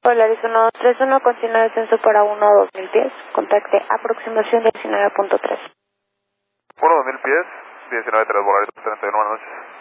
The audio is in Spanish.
Polaris 1231, continúa descenso para 1-2000 pies. Contacte aproximación 19.3. 1-2000 pies, 19-3 Polaris 31, buenas noches.